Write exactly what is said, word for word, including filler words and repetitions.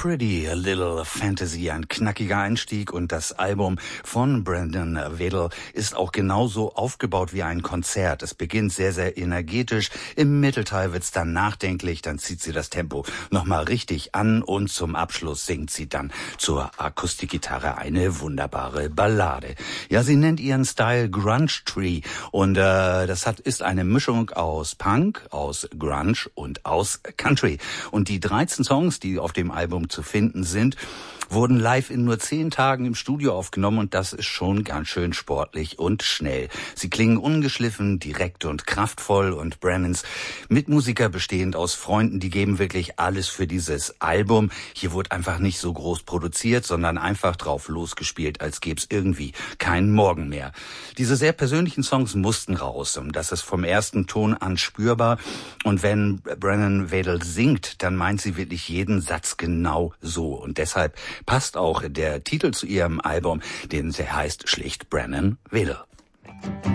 Pretty Little Fantasy, ein knackiger Einstieg, und das Album von Brandon Wedel ist auch genauso aufgebaut wie ein Konzert. Es beginnt sehr, sehr energetisch, im Mittelteil wird's dann nachdenklich, dann zieht sie das Tempo nochmal richtig an und zum Abschluss singt sie dann zur Akustikgitarre eine wunderbare Ballade. Ja, sie nennt ihren Style Grunge Tree und äh, das hat ist eine Mischung aus Punk, aus Grunge und aus Country. Und die dreizehn Songs, die auf dem Album zu finden sind, wurden live in nur zehn Tagen im Studio aufgenommen, und das ist schon ganz schön sportlich und schnell. Sie klingen ungeschliffen, direkt und kraftvoll, und Brannons Mitmusiker, bestehend aus Freunden, die geben wirklich alles für dieses Album. Hier wurde einfach nicht so groß produziert, sondern einfach drauf losgespielt, als gäbe es irgendwie keinen Morgen mehr. Diese sehr persönlichen Songs mussten raus, und das ist vom ersten Ton an spürbar, und wenn Brannon Wedel singt, dann meint sie wirklich jeden Satz genau so, und deshalb passt auch der Titel zu ihrem Album, den sie heißt schlicht Brannon Wedel.